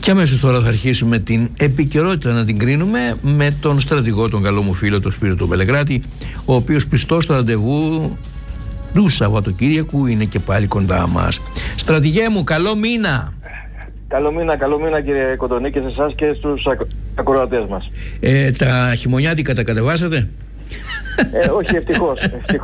Και αμέσως τώρα θα αρχίσουμε την επικαιρότητα να την κρίνουμε με τον στρατηγό, τον καλό μου φίλο, τον Σπύρο τον Πελεγράτη, ο οποίος πιστός στο ραντεβού του Σαββατοκύριακου είναι και πάλι κοντά μας. Στρατηγέ μου, καλό μήνα! Καλό μήνα κύριε Κοντονή, και σε εσάς και στους ακροατές μας. Τα χειμωνιάτικα τα κατεβάσατε? Όχι, ευτυχώς.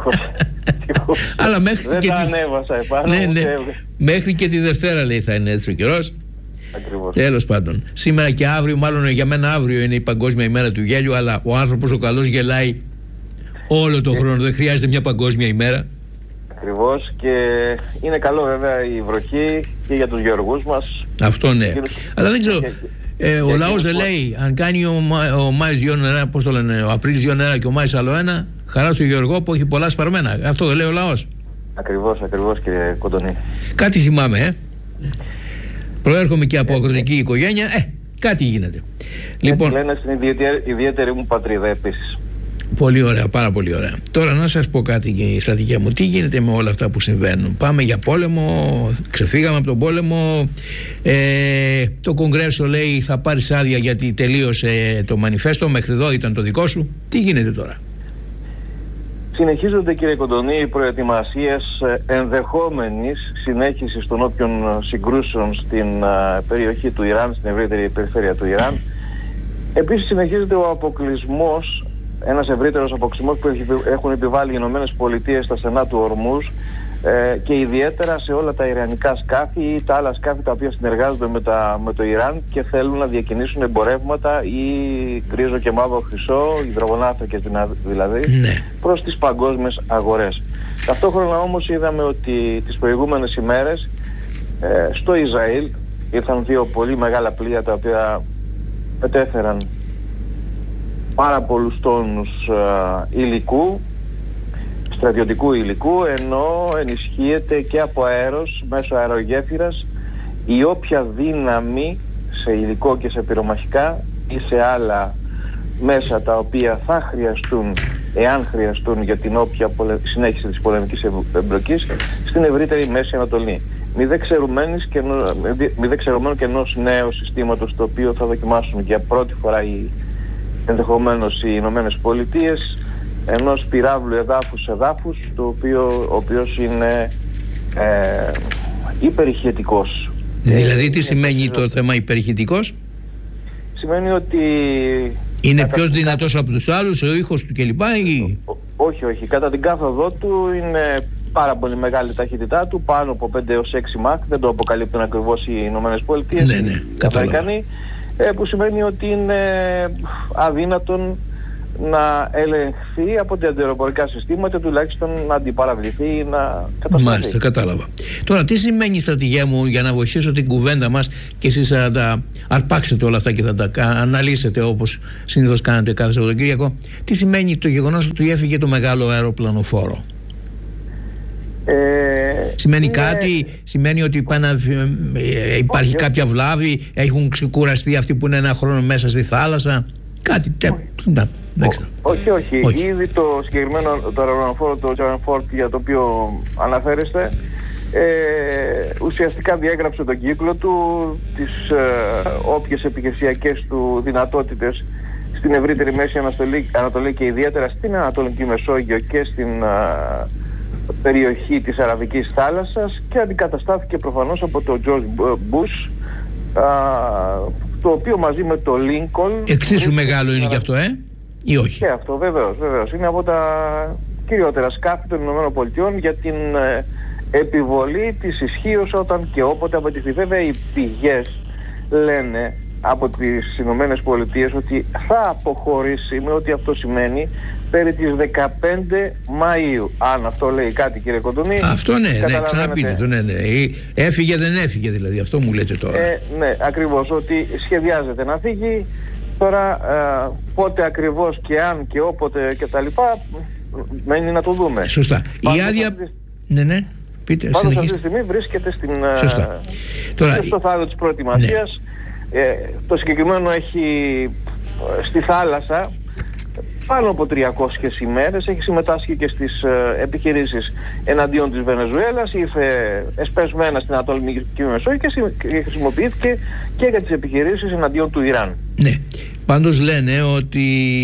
Αλλά μέχρι δεν και τα ανέβασα επάνω. Ναι. Μέχρι και τη Δευτέρα λέει θα είναι έτσι ο καιρός. Ακριβώς. Τέλος πάντων, σήμερα και αύριο, μάλλον για μένα αύριο είναι η Παγκόσμια ημέρα του γέλιου, αλλά ο άνθρωπος ο καλός γελάει όλο τον χρόνο, δεν χρειάζεται μια παγκόσμια ημέρα. Ακριβώς, και είναι καλό βέβαια η βροχή και για τους γεωργούς μας. Αυτό ναι. Αλλά δεν ξέρω, ο λαός δεν λέει, αν κάνει ο Μάης δυο νερά, πώς το λένε, ο Απρίλης δυο νερά και ο Μάης άλλο ένα, χαρά στο γεωργό που έχει πολλά σπαρμένα. Αυτό δεν λέει ο λαός? Ακριβώς κύριε Κοντονή. Κάτι θυμάμαι, προέρχομαι και από αγροτική οικογένεια, κάτι γίνεται. Λοιπόν, λένε στην ιδιαίτερη μου πατρίδα επίσης. Πολύ ωραία, πάρα πολύ ωραία. Τώρα να σας πω κάτι, στρατηγέ μου, τι γίνεται με όλα αυτά που συμβαίνουν? Πάμε για πόλεμο, ξεφύγαμε από τον πόλεμο, το Κογκρέσο λέει θα πάρεις άδεια γιατί τελείωσε το μανιφέστο, μέχρι εδώ ήταν το δικό σου. Τι γίνεται τώρα? Συνεχίζονται κύριε Κοντονή οι προετοιμασίες ενδεχόμενης συνέχισης των όποιων συγκρούσεων στην περιοχή του Ιράν, στην ευρύτερη περιφέρεια του Ιράν. Επίσης συνεχίζεται ο αποκλεισμός, ένας ευρύτερος αποκλεισμός που έχουν επιβάλει οι Ηνωμένες Πολιτείες στα στενά του Ορμούζ, και ιδιαίτερα σε όλα τα ιρανικά σκάφη ή τα άλλα σκάφη τα οποία συνεργάζονται με το Ιράν και θέλουν να διακινήσουν εμπορεύματα ή γκρίζο και μαύρο χρυσό, υδρογονάνθρακες δηλαδή, προς τις παγκόσμιες αγορές. Ταυτόχρονα όμως είδαμε ότι τις προηγούμενες ημέρες στο Ισραήλ ήρθαν δύο πολύ μεγάλα πλοία τα οποία μετέφεραν πάρα πολλούς τόνους υλικού, στρατιωτικού υλικού, ενώ ενισχύεται και από αέρος μέσω αερογέφυρας η όποια δύναμη σε υλικό και σε πυρομαχικά ή σε άλλα μέσα τα οποία θα χρειαστούν, εάν χρειαστούν, για την όποια συνέχιση της πολεμικής εμπλοκής στην ευρύτερη Μέση Ανατολή. Μη δε ξερωμένου και ενός νέου συστήματος το οποίο θα δοκιμάσουν για πρώτη φορά ενδεχομένως οι Ηνωμένες Πολιτείες, ενός πυράβλου εδάφους, ο οποίος είναι υπερηχετικός. Δηλαδή τι σημαίνει το θέμα υπερηχετικός? Σημαίνει ότι είναι πιο δυνατός από τους άλλους, ο ήχος του κλπ. Όχι. Κατά την κάθοδό του είναι πάρα πολύ μεγάλη ταχύτητά του, πάνω από 5 έως 6 Μαχ, δεν το αποκαλύπτουν ακριβώς οι Ηνωμένες Πολιτείες, οι Αμερικανοί, που σημαίνει ότι είναι αδύνατον να ελεγχθεί από τα αντιαεροπορικά συστήματα, τουλάχιστον να αντιπαραβληθεί ή να κατασταθεί. Μάλιστα, κατάλαβα. Τώρα, τι σημαίνει, στρατηγέ μου, για να βοηθήσω την κουβέντα μας και εσείς θα τα αρπάξετε όλα αυτά και θα τα αναλύσετε όπως συνήθως κάνετε κάθε Σαββατοκύριακο, τι σημαίνει το γεγονός ότι έφυγε το μεγάλο αεροπλανοφόρο? Σημαίνει κάτι, σημαίνει ότι υπάρχει κάποια βλάβη, έχουν ξεκουραστεί αυτοί που είναι ένα χρόνο μέσα στη θάλασσα, κάτι όχι. Ήδη το συγκεκριμένο το αεροπλανοφόρο, το German Ford, για το οποίο αναφέρεστε, ουσιαστικά διέγραψε τον κύκλο του, τις όποιες επιχειρησιακές του δυνατότητες στην ευρύτερη Μέση Ανατολή και ιδιαίτερα στην Ανατολική Μεσόγειο και στην περιοχή της Αραβικής θάλασσας, και αντικαταστάθηκε προφανώς από το George Bush, το οποίο μαζί με το Lincoln... Εξίσου μεγάλο είναι και αυτό, ή όχι? Και αυτό βεβαίως. Είναι από τα κυριότερα σκάφη των Ηνωμένων Πολιτειών για την επιβολή της ισχύως όταν και όποτε απαιτηθεί. Βέβαια οι πηγές λένε από τις Ηνωμένες Πολιτείες ότι θα αποχωρήσει, με ό,τι αυτό σημαίνει, περί τις 15 Μαΐου. Αν αυτό λέει κάτι κύριε Κοντονή. Αυτό ναι, ξαναπείτε το, ναι. Έφυγε, δεν έφυγε δηλαδή, αυτό μου λέτε τώρα. Ναι, ακριβώς, ότι σχεδιάζεται να φύγει. Τώρα πότε ακριβώς και αν και όποτε και τα λοιπά μένει να το δούμε. Σωστά. Η άδεια... Ναι, πείτε. Πάντως αυτή τη στιγμή βρίσκεται στο θάρρο της προετοιμασίας. Το συγκεκριμένο έχει στη θάλασσα πάνω από 300 ημέρες, έχει συμμετάσχει και στις επιχειρήσεις εναντίον της Βενεζουέλας, ήρθε εσπεσμένα στην Ανατολική Μεσόγειο και χρησιμοποιήθηκε και για τις επιχειρήσεις εναντίον του Ιράν. Ναι, πάντως λένε ότι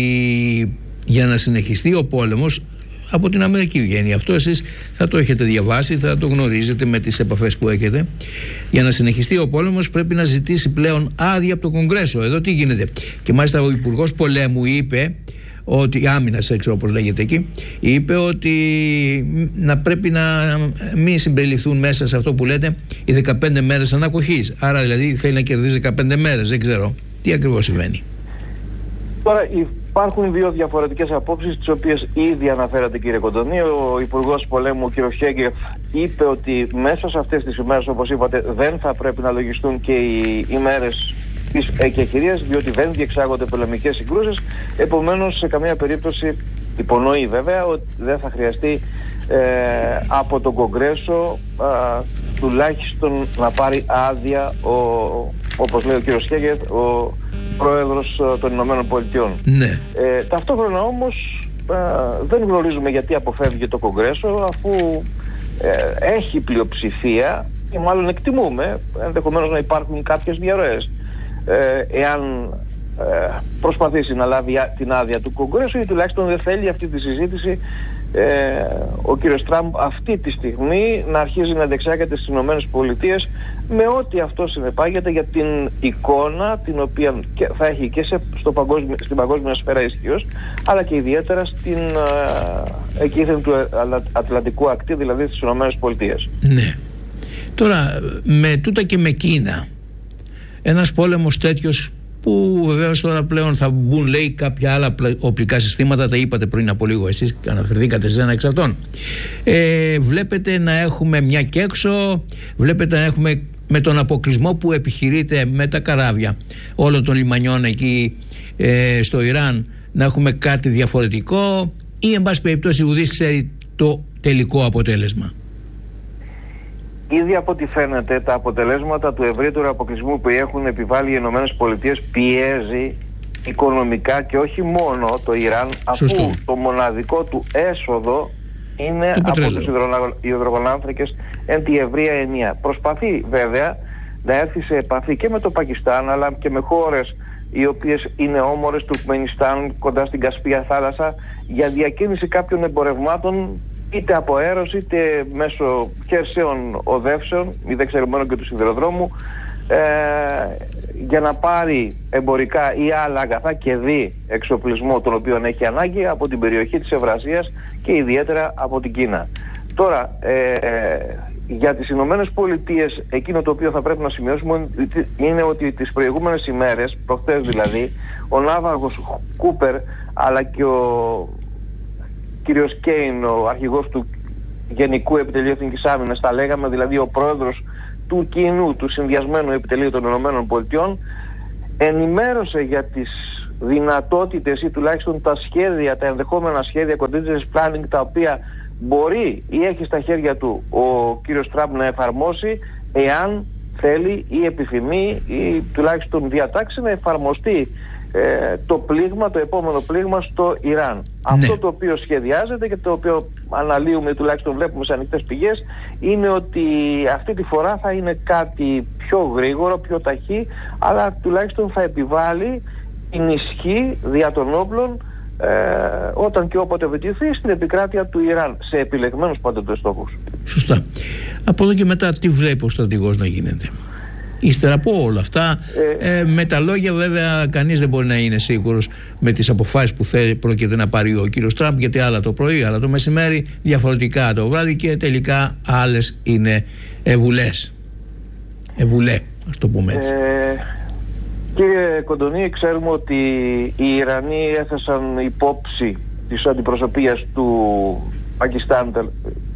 για να συνεχιστεί ο πόλεμος, από την Αμερική βγαίνει αυτό, εσείς θα το έχετε διαβάσει, θα το γνωρίζετε με τις επαφές που έχετε. Για να συνεχιστεί ο πόλεμος πρέπει να ζητήσει πλέον άδεια από το Κογκρέσο. Εδώ τι γίνεται? Και μάλιστα ο Υπουργός Πολέμου είπε ότι, άμυνας έξω όπως λέγεται εκεί, είπε ότι να πρέπει να μην συμπεριληφθούν μέσα σε αυτό που λέτε οι 15 μέρες ανακοχής. Άρα δηλαδή θέλει να κερδίσει 15 μέρες, δεν ξέρω τι ακριβώς συμβαίνει. Τώρα υπάρχουν δύο διαφορετικές απόψεις, τις οποίες ήδη αναφέρατε, κύριε Κοντονή. Ο Υπουργός Πολέμου, κ. Χέγκεφ, είπε ότι μέσα σε αυτές τις ημέρες, όπως είπατε, δεν θα πρέπει να λογιστούν και οι ημέρες της εκεχηρίας, διότι δεν διεξάγονται πολεμικές συγκρούσεις. Επομένως, σε καμία περίπτωση, υπονοεί βέβαια, ότι δεν θα χρειαστεί από τον Κογκρέσο τουλάχιστον να πάρει άδεια, όπως λέει ο κ. Χέγκεφ, ο Πρόεδρος των Ηνωμένων Πολιτειών. Ναι. Ταυτόχρονα όμως δεν γνωρίζουμε γιατί αποφεύγει το Κογκρέσο, αφού έχει πλειοψηφία, ή μάλλον εκτιμούμε ενδεχομένως να υπάρχουν κάποιες διαρροές, εάν προσπαθήσει να λάβει την άδεια του Κογκρέσου, ή τουλάχιστον δεν θέλει αυτή τη συζήτηση ο κύριος Τραμπ αυτή τη στιγμή να αρχίζει να διεξάγεται στις Ηνωμένες Πολιτείες, με ό,τι αυτό συνεπάγεται για την εικόνα την οποία θα έχει και στην παγκόσμια σφαίρα ισχύως, αλλά και ιδιαίτερα στην εκείθεν του Ατλαντικού ακτή, δηλαδή στις Ηνωμένες Πολιτείες. Ναι. Τώρα με τούτα και με Κίνα, ένας πόλεμος τέτοιος, που βεβαίως τώρα πλέον θα μπουν, λέει, κάποια άλλα οπλικά συστήματα, τα είπατε πριν από λίγο εσείς, αναφερθήκατε σε ένα εξ αυτών. Βλέπετε να έχουμε μια και έξω, βλέπετε να έχουμε με τον αποκλεισμό που επιχειρείται με τα καράβια όλων των λιμανιών εκεί στο Ιράν, να έχουμε κάτι διαφορετικό, ή εν πάση περιπτώσει ουδής ξέρει το τελικό αποτέλεσμα? Ήδη από ό,τι φαίνεται, τα αποτελέσματα του ευρύτερου αποκλεισμού που έχουν επιβάλει οι Ηνωμένες Πολιτείες πιέζει οικονομικά και όχι μόνο το Ιράν, αφού το μοναδικό του έσοδο είναι από τους υδρογονάνθρακες εν τη ευρεία ενία. Προσπαθεί βέβαια να έρθει σε επαφή και με το Πακιστάν, αλλά και με χώρες οι οποίες είναι όμορες, του Τουρκμενιστάν, κοντά στην Κασπία θάλασσα, για διακίνηση κάποιων εμπορευμάτων, είτε από αέρος είτε μέσω χερσαίων οδεύσεων ή δεξιωμένων και του σιδηροδρόμου, για να πάρει εμπορικά ή άλλα αγαθά και δι εξοπλισμό τον οποίο έχει ανάγκη από την περιοχή της Ευρασίας και ιδιαίτερα από την Κίνα. Τώρα, για τις Ηνωμένες Πολιτείες, εκείνο το οποίο θα πρέπει να σημειώσουμε είναι ότι τις προηγούμενες ημέρες, προχτές δηλαδή, ο ναύαρχος Κούπερ αλλά και ο κύριος Κέιν, ο αρχηγός του Γενικού Επιτελείου Εθνικής Άμυνας, τα λέγαμε, δηλαδή ο πρόεδρος του κοινού, του συνδυασμένου επιτελείου των Ηνωμένων Πολιτειών, ενημέρωσε για τις δυνατότητες ή τουλάχιστον τα σχέδια, τα ενδεχόμενα σχέδια contingency planning, τα οποία μπορεί ή έχει στα χέρια του ο κύριος Τραμπ να εφαρμόσει, εάν θέλει ή επιθυμεί ή τουλάχιστον διατάξει να εφαρμοστεί το πλήγμα, το επόμενο πλήγμα στο Ιράν. Ναι. Αυτό το οποίο σχεδιάζεται και το οποίο αναλύουμε, τουλάχιστον βλέπουμε σε ανοιχτές πηγές, είναι ότι αυτή τη φορά θα είναι κάτι πιο γρήγορο, πιο ταχύ, αλλά τουλάχιστον θα επιβάλλει την ισχύ δια των όπλων όταν και όποτε βετηθεί στην επικράτεια του Ιράν, σε επιλεγμένους πάντοτε στόχους. Σωστά. Από εδώ και μετά τι βλέπει ο στρατηγός να γίνεται? Ύστερα από όλα αυτά, με τα λόγια βέβαια κανείς δεν μπορεί να είναι σίγουρος με τις αποφάσεις που πρόκειται να πάρει ο κύριος Τραμπ, γιατί άλλα το πρωί, άλλα το μεσημέρι, διαφορετικά το βράδυ, και τελικά άλλες είναι βουλές. Ας το πούμε έτσι. Κύριε Κοντονή, ξέρουμε ότι οι Ιρανοί έθεσαν υπόψη της αντιπροσωπείας του Πακιστάν,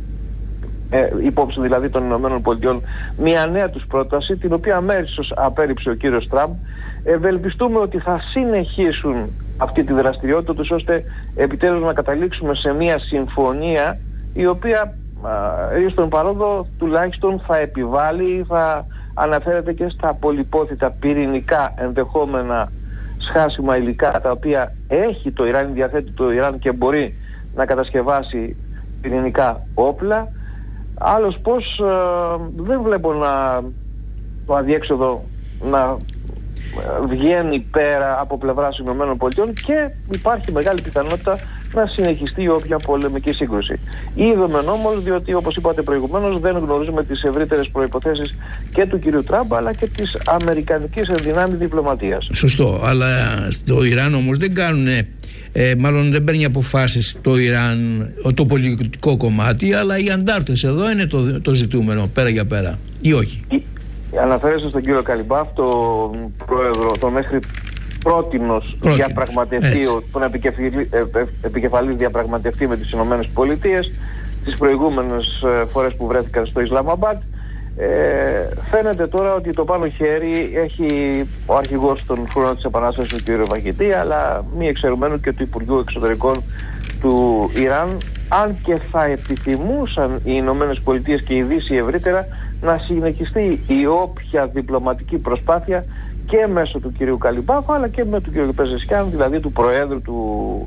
υπόψη δηλαδή των Ηνωμένων Πολιτειών, μια νέα τους πρόταση, την οποία αμέσως απέρριψε ο κύριος Τραμπ. Ευελπιστούμε ότι θα συνεχίσουν αυτή τη δραστηριότητα τους, ώστε επιτέλους να καταλήξουμε σε μια συμφωνία η οποία στον παρόδο τουλάχιστον θα επιβάλλει, θα αναφέρεται και στα πολυπόθητα πυρηνικά ενδεχόμενα σχάσιμα υλικά τα οποία έχει το Ιράν, διαθέτει το Ιράν και μπορεί να κατασκευάσει πυρηνικά όπλα. Άλλος πως δεν βλέπω το αδιέξοδο να βγαίνει πέρα από πλευράς ΗΠΑ και υπάρχει μεγάλη πιθανότητα να συνεχιστεί όποια πολεμική σύγκρουση. Είδομεν όμως, διότι όπως είπατε προηγουμένως δεν γνωρίζουμε τις ευρύτερες προϋποθέσεις και του κυρίου Τραμπ αλλά και της αμερικανικής ενδυνάμει διπλωματίας. Σωστό, αλλά στο Ιράν όμως δεν κάνουν, μάλλον δεν παίρνει αποφάσεις το Ιράν, το πολιτικό κομμάτι, αλλά οι αντάρτες εδώ είναι το ζητούμενο πέρα για πέρα, ή όχι? Αναφέρεστε στον κύριο Καλιμπάφ, τον πρόεδρο, τον μέχρι πρότινος διαπραγματευτή, τον επικεφαλής διαπραγματευτή με τις Ηνωμένες Πολιτείες τις προηγούμενες φορές που βρέθηκαν στο Ισλαμαμπάντ. Φαίνεται τώρα ότι το πάνω χέρι έχει ο αρχηγός των Φρουρών της Επανάστασης, ο κ. Βαγητή, αλλά μη εξαιρουμένου και του Υπουργείου Εξωτερικών του Ιράν, αν και θα επιθυμούσαν οι Ηνωμένες Πολιτείες και η Δύση ευρύτερα να συνεχιστεί η όποια διπλωματική προσπάθεια και μέσω του κυρίου Καλιμπάφ αλλά και με του κυρίου Πεζεσκιάν, δηλαδή του Προέδρου του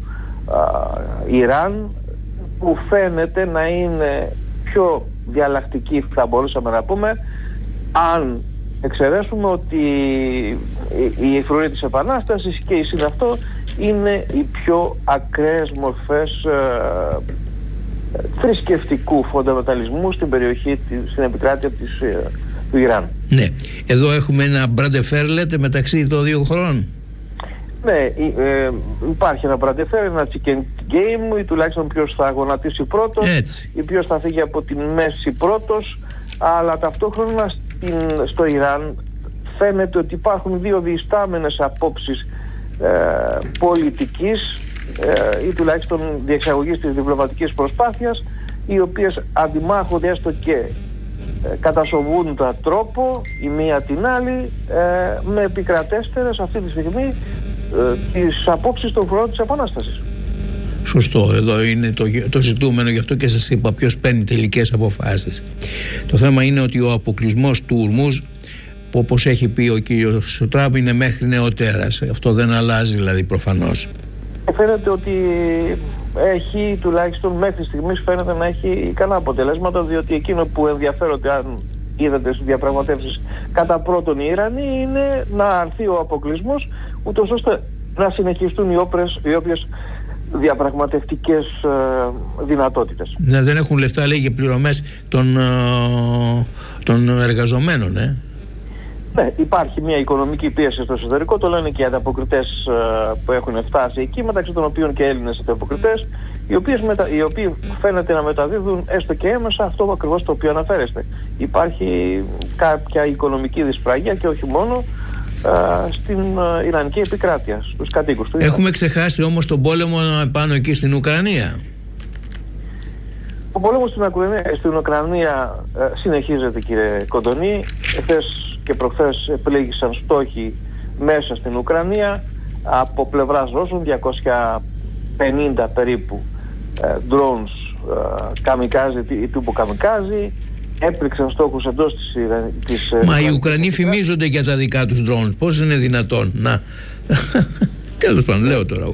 Ιράν, που φαίνεται να είναι πιο διαλλακτική, θα μπορούσαμε να πούμε, αν εξαιρέσουμε ότι η Φρουρή της Επανάστασης και η συναυτό είναι οι πιο ακραίες μορφές θρησκευτικού φονταμεταλισμού στην περιοχή, στην επικράτεια του Ιράν. Ναι. Εδώ έχουμε ένα μπραντεφέρ, λέτε, μεταξύ των δύο χωρών. Ναι, υπάρχει ένα μπραντεφέρ, ένα chicken game, ή τουλάχιστον ποιος θα αγωνατίσει πρώτος ή ποιος θα φύγει από την μέση πρώτος, αλλά ταυτόχρονα στο Ιράν φαίνεται ότι υπάρχουν δύο διστάμενες απόψεις πολιτικής ή τουλάχιστον διεξαγωγής της διπλωματικής προσπάθειας, οι οποίες αντιμάχονται έστω και κατασοβούν τα τρόπο η μία την άλλη με επικρατέστερες αυτή τη στιγμή τις απόψεις των Φρουρών της Επανάστασης. Σωστό, εδώ είναι το ζητούμενο, γι' αυτό και σας είπα ποιος παίρνει τελικές αποφάσεις. Το θέμα είναι ότι ο αποκλεισμός του Ορμούζ, που όπως έχει πει ο κύριος Τραμπ, είναι μέχρι νεοτέρας. Αυτό δεν αλλάζει δηλαδή προφανώς. Φαίνεται ότι έχει, τουλάχιστον μέχρι στιγμής φαίνεται να έχει ικανά αποτελέσματα, διότι εκείνο που ενδιαφέρονται, αν είδατε στις διαπραγματεύσεις, κατά πρώτον οι Ιρανοί, είναι να αρθεί ο αποκλεισμός, ούτως ώστε να συνεχιστούν οι όποιες διαπραγματευτικές δυνατότητες. Ναι, δεν έχουν λεφτά, λέει, για πληρωμές των εργαζομένων, Ναι, υπάρχει μια οικονομική πίεση στο εσωτερικό, το λένε και οι ανταποκριτές που έχουν φτάσει εκεί, μεταξύ των οποίων και Έλληνες ανταποκριτές, οι οποίοι φαίνεται να μεταδίδουν έστω και έμεσα αυτό ακριβώς το οποίο αναφέρεστε. Υπάρχει κάποια οικονομική δυσπραγία και όχι μόνο στην Ιρανική επικράτεια, στους κατοίκους του Ιράν. Έχουμε ξεχάσει όμως τον πόλεμο πάνω εκεί στην Ουκρανία. Ο πόλεμος στην Ουκρανία συνεχίζεται, κύριε Κοντονή. Εχθές και προχθές επλήγησαν στόχοι μέσα στην Ουκρανία από πλευράς Ρώσων, 250 περίπου drones καμικάζι ή τύπου καμικάζι, έπληξαν στόχους εντός της Μα οι Ουκρανοί φημίζονται για τα δικά τους drones, πώς είναι δυνατόν να... Τέλος πάντων, λέω τώρα.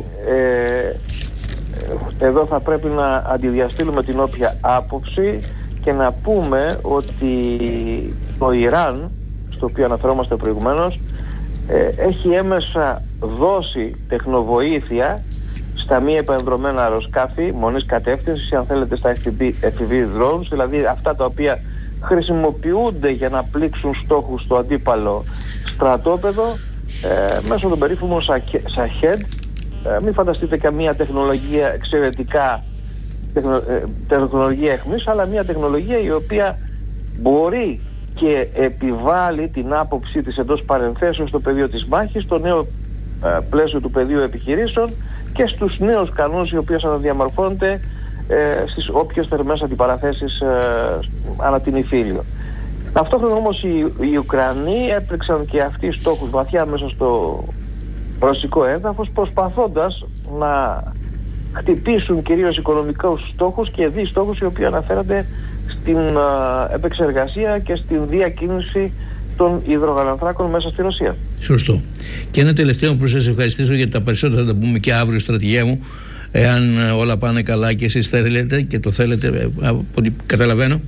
Εδώ θα πρέπει να αντιδιαστήλουμε την όποια άποψη και να πούμε ότι το Ιράν, στο οποίο αναφερόμαστε προηγουμένως, έχει έμεσα δώσει τεχνοβοήθεια στα μη επανδρομένα αεροσκάφη μονής κατεύθυνσης, αν θέλετε στα FPV drones, δηλαδή αυτά τα οποία χρησιμοποιούνται για να πλήξουν στόχους στο αντίπαλο στρατόπεδο μέσω των περίφημων Shahed. Μην φανταστείτε καμία τεχνολογία εξαιρετικά τεχνολογία αιχμής, αλλά μια τεχνολογία η οποία μπορεί και επιβάλλει την άποψή της εντός παρενθέσεως στο πεδίο της μάχης, στο νέο πλαίσιο του πεδίου επιχειρήσεων και στους νέους κανόνες οι οποίες αναδιαμορφώνονται στις όποιες θερμές αντιπαραθέσεις ανά την Ιφίλιο. Ταυτόχρονα όμως οι Ουκρανοί έπληξαν και αυτοί στόχους βαθιά μέσα στο ρωσικό έδαφος, προσπαθώντας να χτυπήσουν κυρίως οικονομικούς στόχους και δι στόχους οι οποίοι αναφέρονται στην επεξεργασία και στην διακίνηση των υδρογαλανθράκων μέσα στη Ρωσία. Σωστό. Και ένα τελευταίο που σας ευχαριστήσω, γιατί τα περισσότερα θα τα πούμε και αύριο, στρατηγέ μου, εάν όλα πάνε καλά και εσείς θέλετε και το θέλετε, από ό,τι καταλαβαίνω.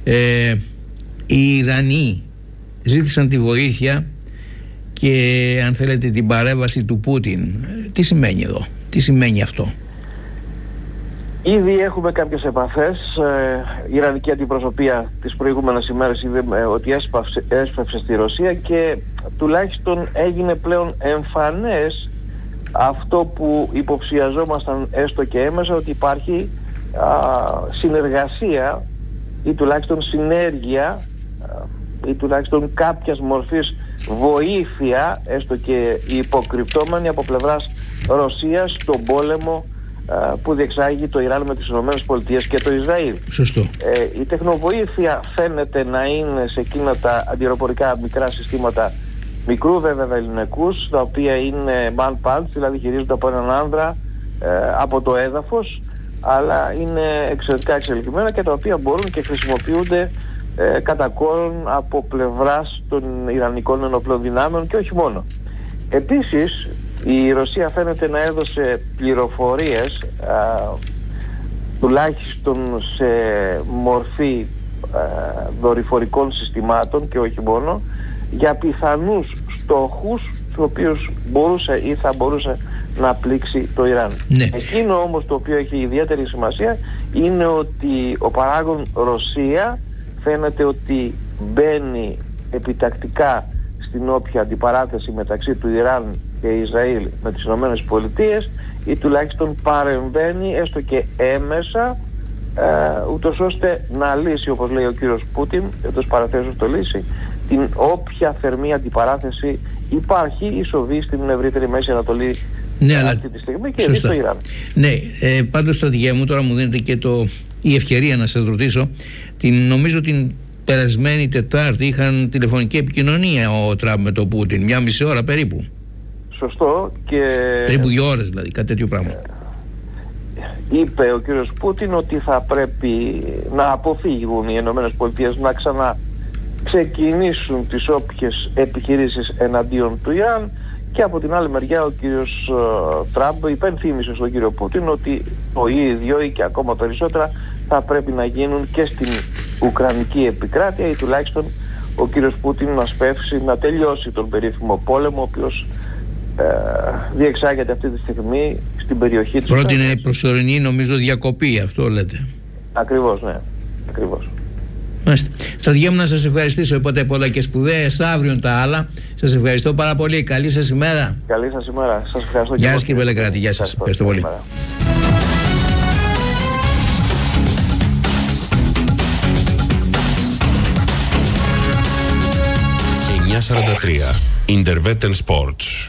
Οι Ιρανοί ζήτησαν τη βοήθεια και αν θέλετε την παρέμβαση του Πούτιν. Τι σημαίνει εδώ, τι σημαίνει αυτό? Ήδη έχουμε κάποιες επαφές. Η Ιρανική αντιπροσωπεία τις προηγούμενες ημέρες είδε ότι έσπευσε στη Ρωσία και τουλάχιστον έγινε πλέον εμφανές αυτό που υποψιαζόμασταν έστω και έμεσα, ότι υπάρχει συνεργασία ή τουλάχιστον συνέργεια ή τουλάχιστον κάποιας μορφής βοήθεια, έστω και υποκρυπτόμενη, από πλευράς Ρωσίας στον πόλεμο που διεξάγει το Ιράν με τις ΗΠΑ και το Ισραήλ. Σωστό. Η τεχνοβοήθεια φαίνεται να είναι σε εκείνα τα αντιεροπορικά μικρά συστήματα μικρού βέβαια ελληνικούς, τα οποία είναι man-pads, δηλαδή χειρίζονται από έναν άνδρα από το έδαφος, αλλά είναι εξαιρετικά εξελιγμένα και τα οποία μπορούν και χρησιμοποιούνται κατά κόρον από πλευράς των Ιρανικών ενοπλών δυνάμεων και όχι μόνο. Επίσης η Ρωσία φαίνεται να έδωσε πληροφορίες τουλάχιστον σε μορφή δορυφορικών συστημάτων και όχι μόνο, για πιθανούς στόχους τους οποίους μπορούσε ή θα μπορούσε να πλήξει το Ιράν. Ναι. Εκείνο όμως το οποίο έχει ιδιαίτερη σημασία είναι ότι ο παράγων Ρωσία φαίνεται ότι μπαίνει επιτακτικά στην όποια αντιπαράθεση μεταξύ του Ιράν και Ισραήλ με τις Ηνωμένες Πολιτείες, ή τουλάχιστον παρεμβαίνει έστω και έμεσα ούτως ώστε να λύσει, όπως λέει ο κύριος Πούτιν, εντός παραθέσεως το λύσει, την όποια θερμή αντιπαράθεση υπάρχει ή σοβεί στην ευρύτερη Μέση Ανατολή αυτή τη στιγμή και στο Ιράν. Ναι, πάντως στρατηγέ μου, τώρα μου δίνεται και η ευκαιρία να σας ρωτήσω. Νομίζω την περασμένη Τετάρτη είχαν τηλεφωνική επικοινωνία ο Τραμπ με τον Πούτιν, 1,5 ώρα περίπου. Σωστό. Και περίπου 2 ώρες δηλαδή, κάτι τέτοιο πράγμα. Είπε ο κύριος Πούτιν ότι θα πρέπει να αποφύγουν οι ΗΠΑ να ξεκινήσουν τις όποιες επιχειρήσεις εναντίον του Ιράν, και από την άλλη μεριά ο κύριος Τραμπ υπενθύμησε στον κύριο Πούτιν ότι το ίδιο ή και ακόμα περισσότερα θα πρέπει να γίνουν και στην Ουκρανική επικράτεια, ή τουλάχιστον ο κύριος Πούτιν να σπεύσει να τελειώσει τον περίφημο πόλεμο ο οποίος διεξάγεται αυτή τη στιγμή στην περιοχή της. Πρότεινε προσωρινή νομίζω διακοπή, αυτό λέτε? Ακριβώς, ναι, ακριβώς. Στρατηγέ μου, να σας ευχαριστήσω, είπατε πολλά και σπουδαίες, αύριο τα άλλα. Σας ευχαριστώ πάρα πολύ, καλή σας ημέρα. Καλή σας ημέρα, σας ευχαριστώ. Γεια σας κύριε Πελεκράτη, γεια σας, ευχαριστώ πολύ. 9:43 Intervetten Sports.